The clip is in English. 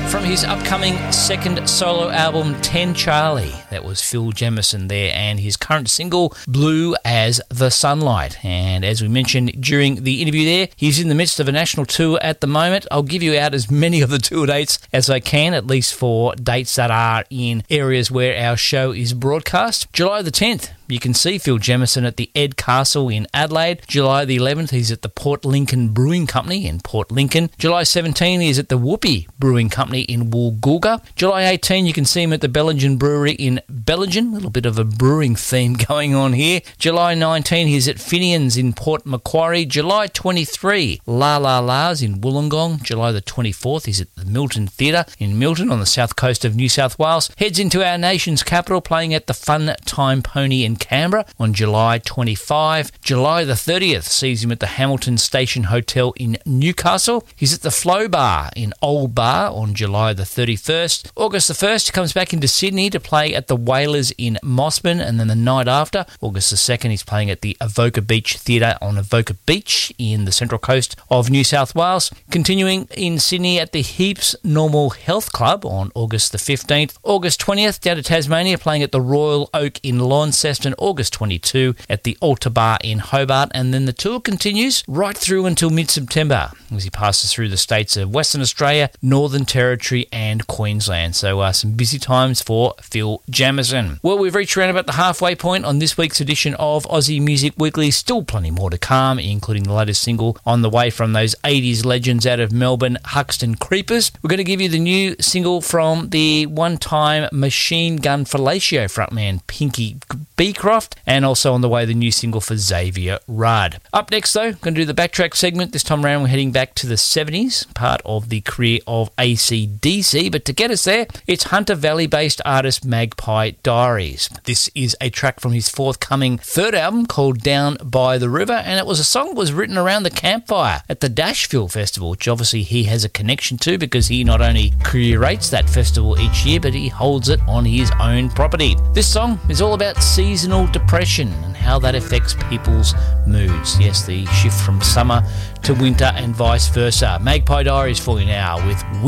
From his upcoming second solo album, 10 Charlie. That was Phil Jemison there, and his current single, Blue as the Sunlight. And as we mentioned during the interview there, he's in the midst of a national tour at the moment. I'll give you out as many of the tour dates as I can, at least for dates that are in areas where our show is broadcast. July the 10th. You can see Phil Jemison at the Ed Castle in Adelaide. July the 11th, he's at the Port Lincoln Brewing Company in Port Lincoln. July 17, he's at the Whoopi Brewing Company in Woolgoolga. July 18, you can see him at the Bellingen Brewery in Bellingen. A little bit of a brewing theme going on here. July 19, he's at Finian's in Port Macquarie. July 23, La La La's in Wollongong. July the 24th, he's at the Milton Theatre in Milton on the south coast of New South Wales. Heads into our nation's capital, playing at the Fun Time Pony in Canberra on July 25. July the 30th sees him at the Hamilton Station Hotel in Newcastle. He's at the Flow Bar in Old Bar on July the 31st. August the 1st, he comes back into Sydney to play at the Whalers in Mossman, and then the night after, August the 2nd, he's playing at the Avoca Beach Theatre on Avoca Beach in the central coast of New South Wales. Continuing in Sydney at the Heaps Normal Health Club on August the 15th. August 20th, down to Tasmania, playing at the Royal Oak in Launceston. August 22 at the Alta Bar in Hobart, and then the tour continues right through until mid-September as he passes through the states of Western Australia, Northern Territory and Queensland. So some busy times for Phil Jemison. Well, we've reached around about the halfway point on this week's edition of Aussie Music Weekly. Still plenty more to come, including the latest single on the way from those 80s legends out of Melbourne, Huxton Creepers. We're going to give you the new single from the one-time Machine Gun Fellatio frontman Pinky Beecroft, and also on the way the new single for Xavier Rudd. Up next though, going to do the backtrack segment. This time around we're heading back to the 70s, part of the career of AC/DC, but to get us there, it's Hunter Valley-based artist Magpie Diaries. This is a track from his forthcoming third album called Down by the River, and it was a song that was written around the campfire at the Dashville Festival, which obviously he has a connection to because he not only curates that festival each year, but he holds it on his own property. This song is all about seasonal depression and how that affects people's moods. Yes, the shift from summer to winter and vice versa. Magpie Diaries for you now with